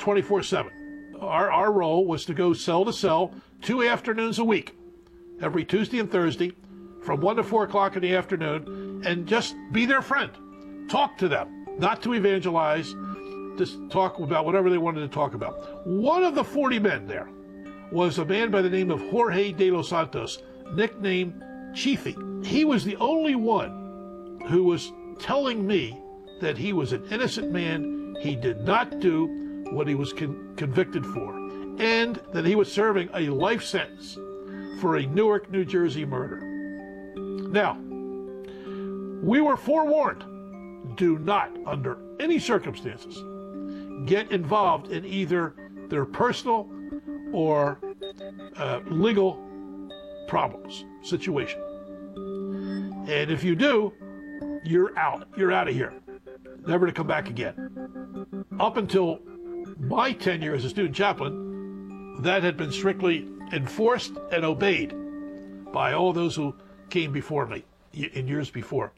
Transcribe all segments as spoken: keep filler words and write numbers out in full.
twenty-four seven. Our, our role was to go cell to cell two afternoons a week, every Tuesday and Thursday, from one to four o'clock in the afternoon, and just be their friend. Talk to them, not to evangelize, just talk about whatever they wanted to talk about. One of the forty men there was a man by the name of Jorge de los Santos, nicknamed Chiefy. He was the only one who was telling me that he was an innocent man, he did not do what he was con convicted for, and that he was serving a life sentence for a Newark, New Jersey murder. Now, we were forewarned, do not, under any circumstances, get involved in either their personal or uh, legal problems, situation. And if you do, you're out. You're out of here. Never to come back again. Up until my tenure as a student chaplain, that had been strictly enforced and obeyed by all those who came before me in years before.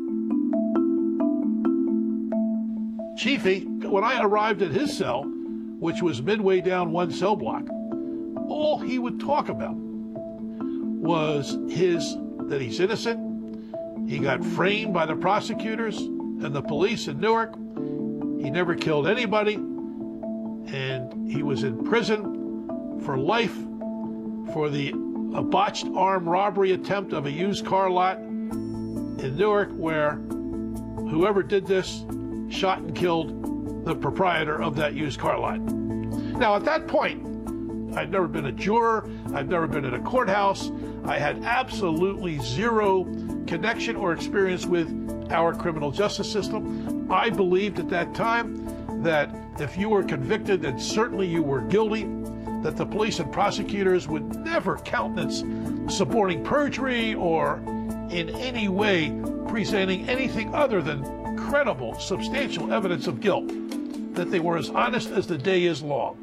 Chiefy, when I arrived at his cell, which was midway down one cell block, all he would talk about was his that he's innocent. He got framed by the prosecutors and the police in Newark. He never killed anybody, and he was in prison for life for the a botched armed robbery attempt of a used car lot in Newark, where whoever did this shot and killed the proprietor of that used car lot. Now, at that point, I'd never been a juror, I'd never been in a courthouse, I had absolutely zero connection or experience with our criminal justice system. I believed at that time that if you were convicted, then certainly you were guilty, that the police and prosecutors would never countenance suborning perjury or in any way presenting anything other than credible, substantial evidence of guilt, that they were as honest as the day is long.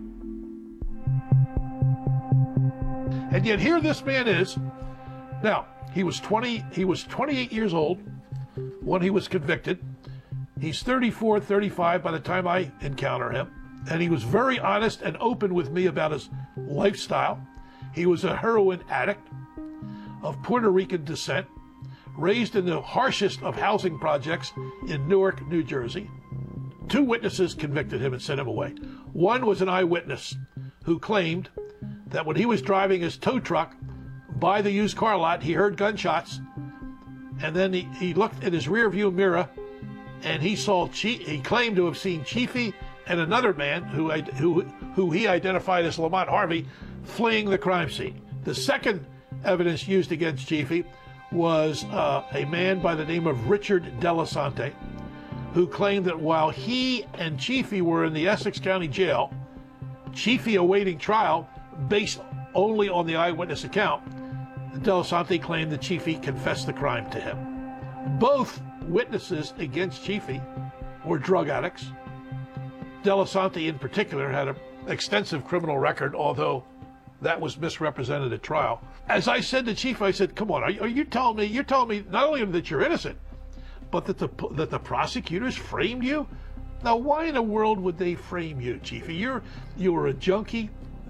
And yet here this man is. Now, he was twenty, he was twenty-eight years old when he was convicted. He's thirty-four, thirty-five by the time I encounter him. And he was very honest and open with me about his lifestyle. He was a heroin addict of Puerto Rican descent, raised in the harshest of housing projects in Newark, New Jersey. Two witnesses convicted him and sent him away. One was an eyewitness who claimed that when he was driving his tow truck by the used car lot, he heard gunshots, and then he, he looked in his rear view mirror and he saw, he claimed to have seen Chiefy and another man who, who, who he identified as Lamont Harvey fleeing the crime scene. The second evidence used against Chiefy was uh, a man by the name of Richard Delasante, who claimed that while he and Chiefy were in the Essex County Jail, Chiefy awaiting trial based only on the eyewitness account, Delasante claimed that Chiefy confessed the crime to him. Both witnesses against Chiefy were drug addicts. Delasante in particular had an extensive criminal record, although that was misrepresented at trial. As I said to Chief, I said, come on, are you, are you telling me, you're telling me not only that you're innocent, but that the, that the prosecutors framed you? Now, why in the world would they frame you, Chiefy? You're, you were a junkie,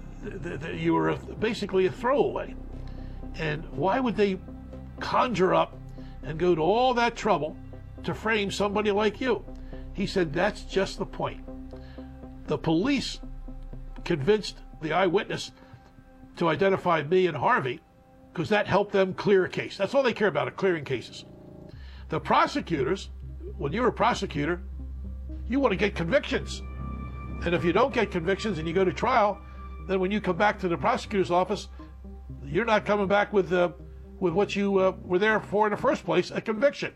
you were a, basically a throwaway. And why would they conjure up and go to all that trouble to frame somebody like you? He said, that's just the point. The police convinced the eyewitness to identify me and Harvey because that helped them clear a case. That's all they care about, are clearing cases. The prosecutors, when you're a prosecutor, you want to get convictions. And if you don't get convictions and you go to trial, then when you come back to the prosecutor's office, you're not coming back with uh, with what you uh, were there for in the first place, a conviction.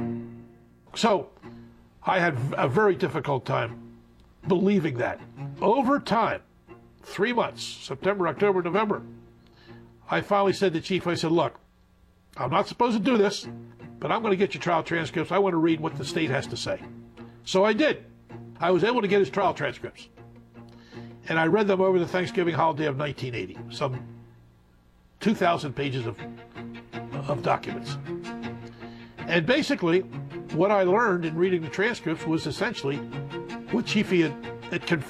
So I had a very difficult time believing that. Over time, three months, September, October, November, I finally said to Chief, I said, look, I'm not supposed to do this, but I'm going to get your trial transcripts. I want to read what the state has to say. So I did. I was able to get his trial transcripts. And I read them over the Thanksgiving holiday of nineteen eighty, some two thousand pages of, of documents. And basically, what I learned in reading the transcripts was essentially what Chiefy had, had confirmed.